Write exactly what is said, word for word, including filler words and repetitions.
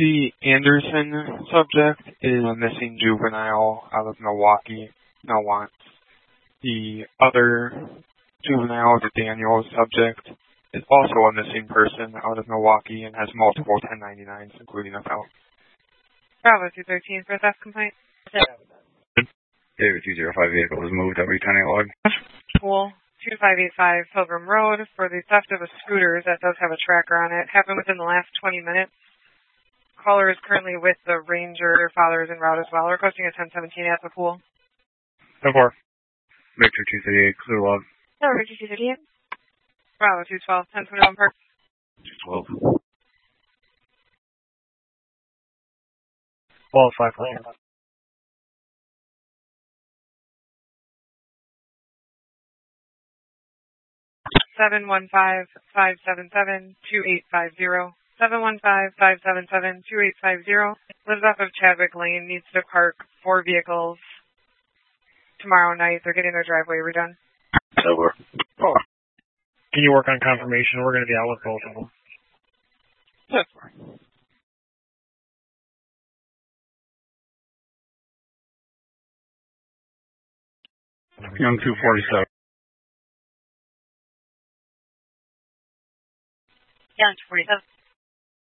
The Anderson subject is a missing juvenile out of Milwaukee, Milwaukee. The other juvenile, the Daniels subject, is also a missing person out of Milwaukee and has multiple ten ninety-nines, including a felon. Bravo two thirteen for a theft complaint. David two zero five vehicle was moved. W ten eight log. Pool two five eight five Pilgrim Road for the theft of a scooter that does have a tracker on it. Happened within the last twenty minutes. Caller is currently with the Ranger. Their father is en route as well. Requesting a ten seventeen at the pool. ten four. Victor two thirty-eight, clear log. No, Victor two thirty-eight. Bravo two twelve, ten twenty-one Park. two twelve. Well, five land. Seven one five five seven seven two eight five zero. Seven one five five seven seven two eight five zero. Lives off of Chadwick Lane. Needs to park four vehicles tomorrow night. They're getting their driveway redone. Over. Oh. Can you work on confirmation? We're going to be out with both of them. That's fine. Young two forty-seven. Young two forty-seven.